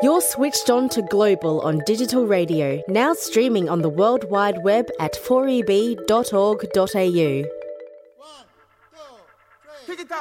You're switched on to Global on digital radio, now streaming on the World Wide Web at 4eb.org.au. Kick it down.